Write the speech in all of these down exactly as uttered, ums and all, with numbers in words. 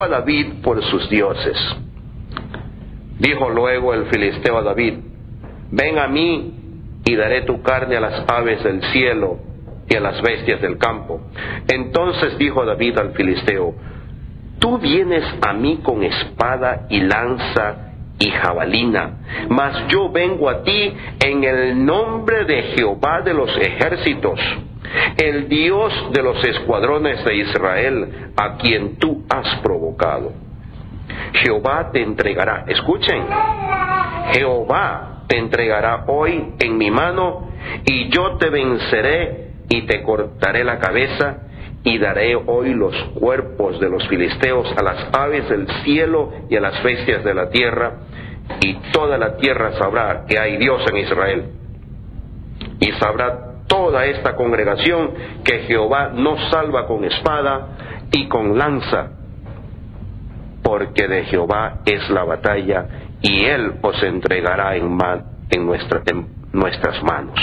a David por sus dioses. Dijo luego el filisteo a David: ven a mí y daré tu carne a las aves del cielo y a las bestias del campo. Entonces dijo David al filisteo: tú vienes a mí con espada y lanza y jabalina, mas yo vengo a ti en el nombre de Jehová de los ejércitos, el Dios de los escuadrones de Israel, a quien tú has provocado. Jehová te entregará, escuchen, Jehová te entregará hoy en mi mano, y yo te venceré y te cortaré la cabeza, y daré hoy los cuerpos de los filisteos a las aves del cielo y a las bestias de la tierra, y toda la tierra sabrá que hay Dios en Israel. Y sabrá toda esta congregación que Jehová no salva con espada y con lanza, porque de Jehová es la batalla, y Él os entregará en, man, en, nuestra, en nuestras manos.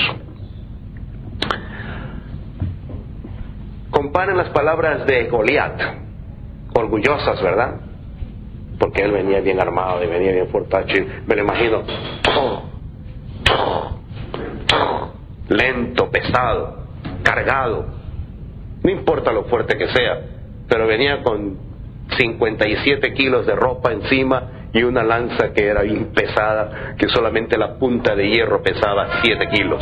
Comparen las palabras de Goliat, orgullosas, ¿verdad? Porque él venía bien armado y venía bien fortacho, y me lo imagino, lento, pesado, cargado, no importa lo fuerte que sea, pero venía con cincuenta y siete kilos de ropa encima y una lanza que era bien pesada, que solamente la punta de hierro pesaba siete kilos.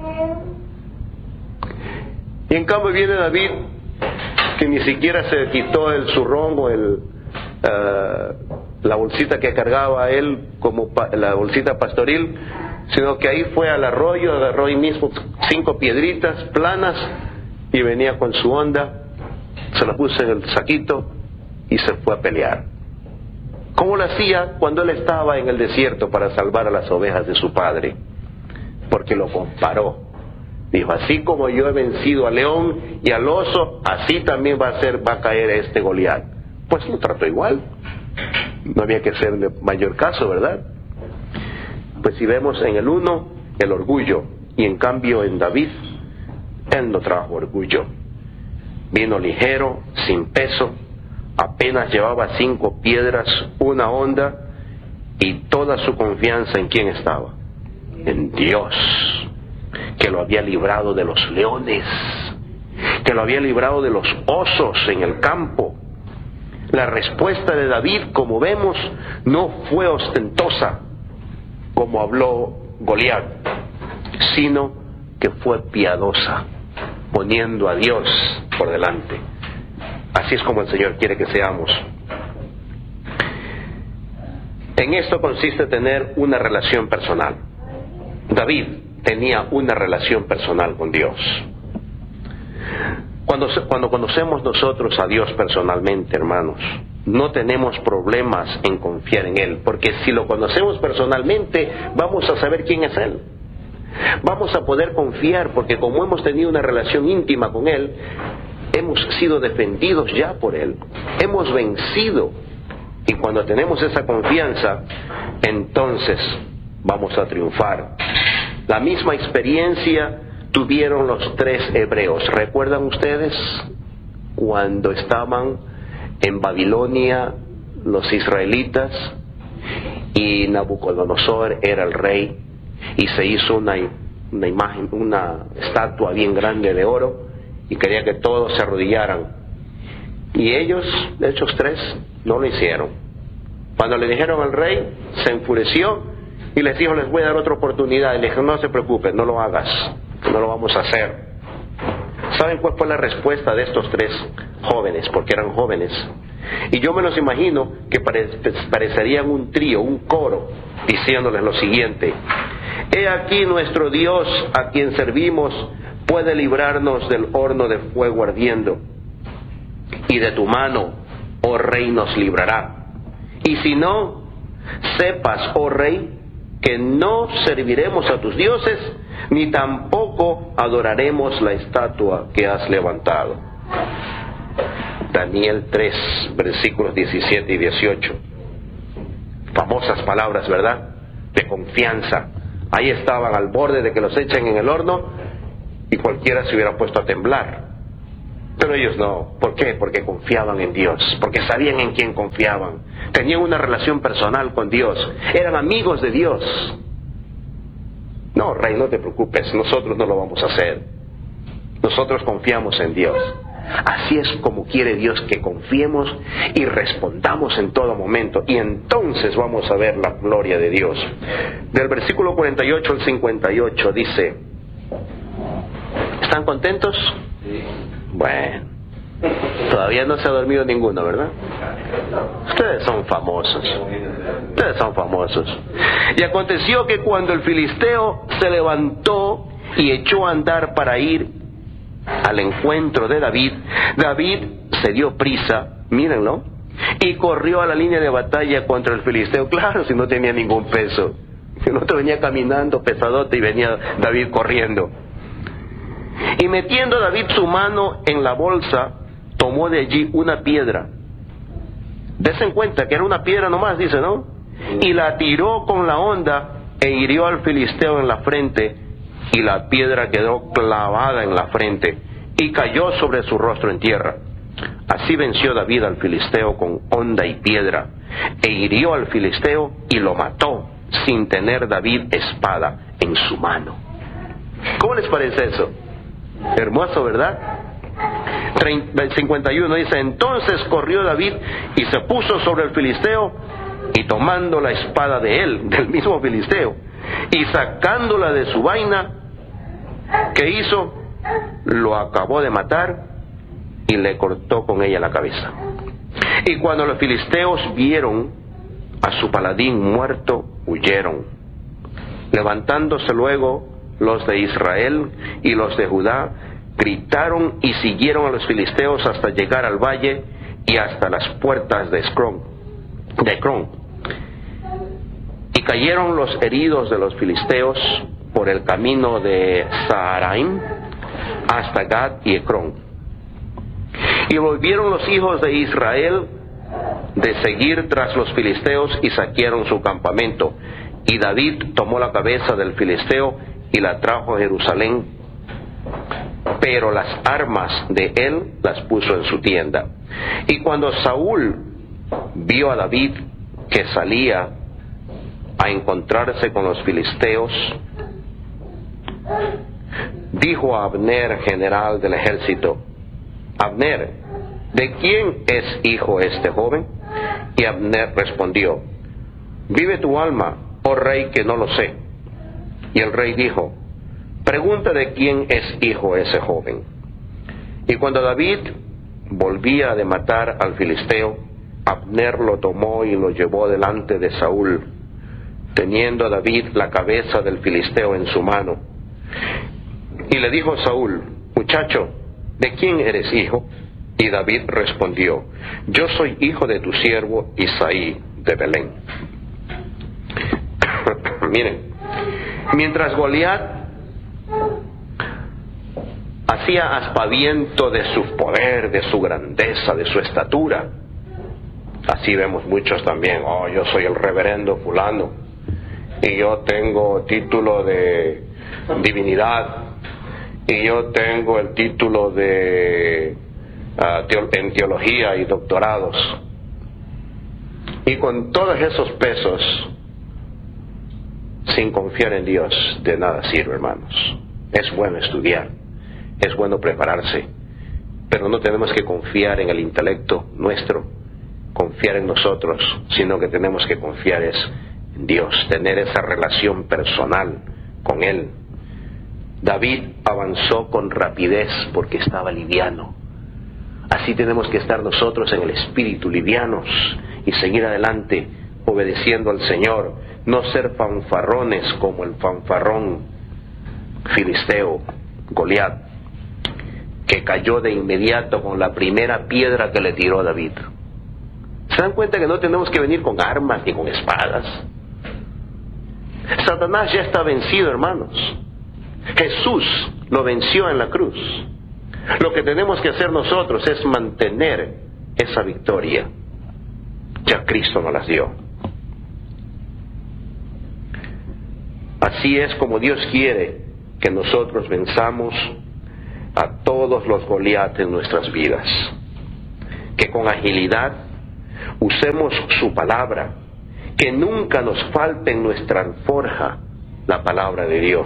Y en cambio viene David, que ni siquiera se quitó el zurrón o el, uh, la bolsita que cargaba él, como pa, la bolsita pastoril, sino que ahí fue al arroyo, agarró ahí mismo cinco piedritas planas y venía con su onda, se la puso en el saquito y se fue a pelear. ¿Cómo lo hacía cuando él estaba en el desierto para salvar a las ovejas de su padre? Porque lo comparó. Dijo: así como yo he vencido al león y al oso, así también va a ser, va a caer este Goliat. Pues lo trató igual. No había que hacerle mayor caso, ¿verdad? Pues si vemos en el uno, el orgullo, y en cambio en David, él no trajo orgullo. Vino ligero, sin peso, apenas llevaba cinco piedras, una honda, y toda su confianza ¿en quién estaba? En Dios, que lo había librado de los leones, que lo había librado de los osos en el campo. La respuesta de David, como vemos, no fue ostentosa, como habló Goliat, sino que fue piadosa, poniendo a Dios por delante. Así es como el Señor quiere que seamos. En esto consiste tener una relación personal. David tenía una relación personal con Dios. Cuando, cuando conocemos nosotros a Dios personalmente, hermanos, no tenemos problemas en confiar en Él, porque si lo conocemos personalmente, vamos a saber quién es Él. Vamos a poder confiar, porque como hemos tenido una relación íntima con Él, hemos sido defendidos ya por Él, hemos vencido. Y cuando tenemos esa confianza, entonces vamos a triunfar. La misma experiencia tuvieron los tres hebreos. ¿Recuerdan ustedes cuando estaban en Babilonia los israelitas y Nabucodonosor era el rey y se hizo una, una imagen, una estatua bien grande de oro y quería que todos se arrodillaran? Y ellos, de Hechos tres, no lo hicieron. Cuando le dijeron al rey, se enfureció y les dijo: les voy a dar otra oportunidad. Y le dijo: no se preocupen, no lo hagas, no lo vamos a hacer. ¿Saben cuál fue la respuesta de estos tres jóvenes? Porque eran jóvenes. Y yo me los imagino que pare- parecerían un trío, un coro, diciéndoles lo siguiente: he aquí nuestro Dios a quien servimos puede librarnos del horno de fuego ardiendo, y de tu mano, oh rey, nos librará. Y si no, sepas, oh rey, que no serviremos a tus dioses, ni tampoco adoraremos la estatua que has levantado. Daniel tres, versículos diecisiete y dieciocho. Famosas palabras, ¿verdad? De confianza. Ahí estaban al borde de que los echen en el horno y cualquiera se hubiera puesto a temblar. Pero ellos no. ¿Por qué? Porque confiaban en Dios, porque sabían en quién confiaban. Tenían una relación personal con Dios, eran amigos de Dios. No, rey, no te preocupes, nosotros no lo vamos a hacer. Nosotros confiamos en Dios. Así es como quiere Dios que confiemos y respondamos en todo momento. Y entonces vamos a ver la gloria de Dios. Del versículo cuarenta y ocho al cincuenta y ocho dice: ¿están contentos? Sí. Bueno, todavía no se ha dormido ninguno, ¿verdad? Ustedes son famosos. Ustedes son famosos. Y aconteció que cuando el filisteo se levantó y echó a andar para ir al encuentro de David, David se dio prisa, mírenlo, y corrió a la línea de batalla contra el filisteo. Claro, si no tenía ningún peso. El otro venía caminando pesadote y venía David corriendo. Y metiendo David su mano en la bolsa, tomó de allí una piedra. Desen cuenta que era una piedra nomás, dice, ¿no? Y la tiró con la honda e hirió al filisteo en la frente, y la piedra quedó clavada en la frente y cayó sobre su rostro en tierra. Así venció David al filisteo con honda y piedra, e hirió al filisteo y lo mató, sin tener David espada en su mano. ¿Cómo les parece eso? Hermoso, ¿verdad? cincuenta y uno dice: entonces corrió David y se puso sobre el filisteo, y tomando la espada de él, del mismo filisteo, y sacándola de su vaina, ¿qué hizo? Lo acabó de matar y le cortó con ella la cabeza. Y cuando los filisteos vieron a su paladín muerto, huyeron. Levantándose luego los de Israel y los de Judá, gritaron y siguieron a los filisteos hasta llegar al valle y hasta las puertas de Escrón, de Ecrón. Y cayeron los heridos de los filisteos por el camino de Saharaim hasta Gad y Ecrón. Y volvieron los hijos de Israel de seguir tras los filisteos y saquearon su campamento. Y David tomó la cabeza del filisteo y la trajo a Jerusalén, pero las armas de él las puso en su tienda. Y cuando Saúl vio a David que salía a encontrarse con los filisteos, dijo a Abner, general del ejército: Abner, ¿de quién es hijo este joven? Y Abner respondió: vive tu alma, oh rey, que no lo sé. Y el rey dijo: pregunta de quién es hijo ese joven. Y cuando David volvía de matar al filisteo, Abner lo tomó y lo llevó delante de Saúl, teniendo a David la cabeza del filisteo en su mano. Y le dijo Saúl: muchacho, ¿de quién eres hijo? Y David respondió: yo soy hijo de tu siervo Isaí de Belén. Miren, mientras Goliat hacía aspaviento de su poder, de su grandeza, de su estatura, así vemos muchos también: oh, yo soy el reverendo fulano, y yo tengo título de divinidad, y yo tengo el título de uh, teo- en teología y doctorados. Y con todos esos pesos, sin confiar en Dios, de nada sirve, hermanos. Es bueno estudiar, es bueno prepararse, pero no tenemos que confiar en el intelecto nuestro, confiar en nosotros, sino que tenemos que confiar es en Dios, tener esa relación personal con Él. David avanzó con rapidez porque estaba liviano. Así tenemos que estar nosotros en el espíritu, livianos, y seguir adelante obedeciendo al Señor, no ser fanfarrones como el fanfarrón filisteo Goliat, que cayó de inmediato con la primera piedra que le tiró a David. ¿Se dan cuenta que no tenemos que venir con armas ni con espadas? Satanás ya está vencido, hermanos. Jesús lo venció en la cruz. Lo que tenemos que hacer nosotros es mantener esa victoria. Ya Cristo nos las dio. Así es como Dios quiere que nosotros venzamos a todos los Goliat en nuestras vidas. Que con agilidad usemos su palabra, que nunca nos falte en nuestra alforja la palabra de Dios.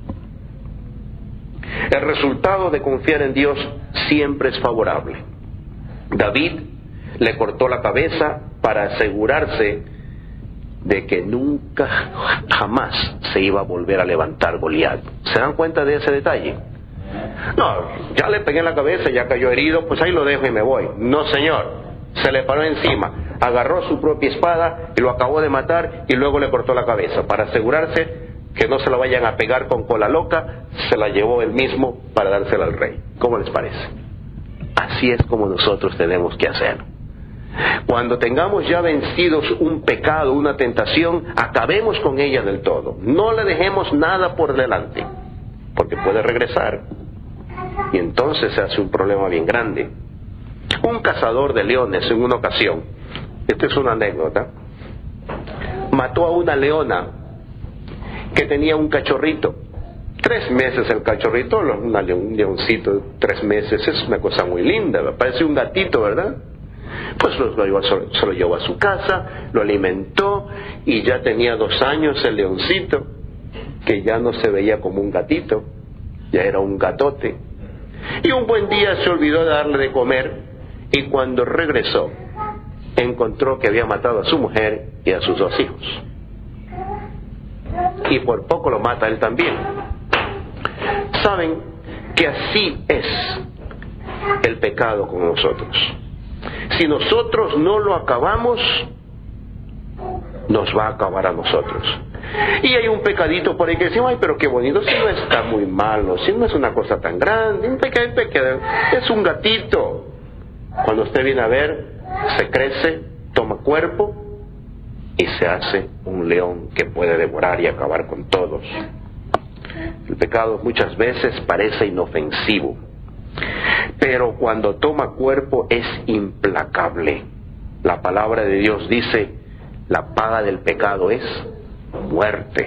El resultado de confiar en Dios siempre es favorable. David le cortó la cabeza para asegurarse de que nunca jamás se iba a volver a levantar Goliat. ¿Se dan cuenta de ese detalle? No, ya le pegué en la cabeza, ya cayó herido, pues ahí lo dejo y me voy. No, señor, se le paró encima, agarró su propia espada y lo acabó de matar y luego le cortó la cabeza. Para asegurarse que no se la vayan a pegar con cola loca, se la llevó él mismo para dársela al rey. ¿Cómo les parece? Así es como nosotros tenemos que hacer. Cuando tengamos ya vencidos un pecado, una tentación, acabemos con ella del todo. No le dejemos nada por delante, porque puede regresar. Y entonces se hace un problema bien grande. Un cazador de leones en una ocasión, esta es una anécdota, mató a una leona que tenía un cachorrito. Tres meses el cachorrito, un leoncito, tres meses, es una cosa muy linda, parece un gatito, ¿verdad? Pues lo, lo, se lo llevó a su casa, lo alimentó y ya tenía dos años el leoncito, que ya no se veía como un gatito, ya era un gatote. Y un buen día se olvidó de darle de comer y cuando regresó encontró que había matado a su mujer y a sus dos hijos. Y por poco lo mata él también. Saben que así es el pecado con nosotros. Si nosotros no lo acabamos, nos va a acabar a nosotros. Y hay un pecadito por ahí que decimos, ay, pero qué bonito, si no está muy malo, si no es una cosa tan grande, un pecado, pecado, es un gatito. Cuando usted viene a ver, se crece, toma cuerpo y se hace un león que puede devorar y acabar con todos. El pecado muchas veces parece inofensivo, pero cuando toma cuerpo es implacable. La palabra de Dios dice, la paga del pecado es muerte.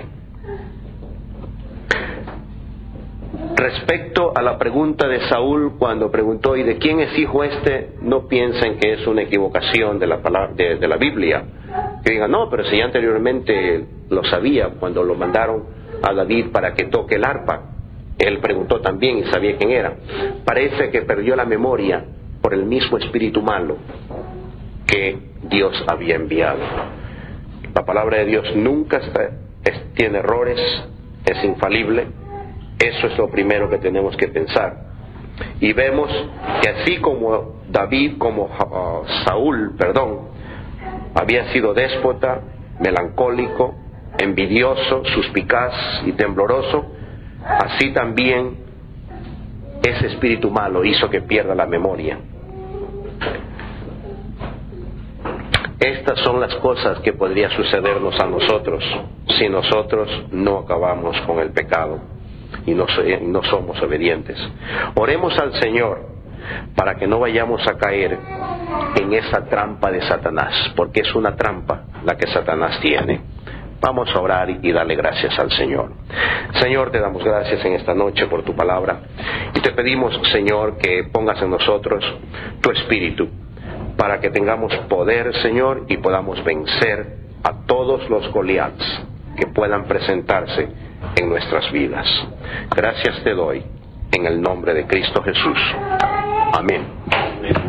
Respecto a la pregunta de Saúl cuando preguntó, ¿y de quién es hijo este? No piensen que es una equivocación de la palabra, de, de la Biblia. Que digan, no, pero si ya anteriormente lo sabía cuando lo mandaron a David para que toque el arpa. Él preguntó también y sabía quién era. Parece que perdió la memoria por el mismo espíritu malo que Dios había enviado. La palabra de Dios nunca está, es, tiene errores, es infalible. Eso es lo primero que tenemos que pensar. Y vemos que así como David, como uh, Saúl, perdón, había sido déspota, melancólico, envidioso, suspicaz y tembloroso, así también ese espíritu malo hizo que pierda la memoria. Estas son las cosas que podría sucedernos a nosotros si nosotros no acabamos con el pecado y no, no somos obedientes. Oremos al Señor para que no vayamos a caer en esa trampa de Satanás, porque es una trampa la que Satanás tiene. Vamos a orar y darle gracias al Señor. Señor, te damos gracias en esta noche por tu palabra y te pedimos, Señor, que pongas en nosotros tu espíritu para que tengamos poder, Señor, y podamos vencer a todos los Goliats que puedan presentarse en nuestras vidas. Gracias te doy en el nombre de Cristo Jesús. Amén.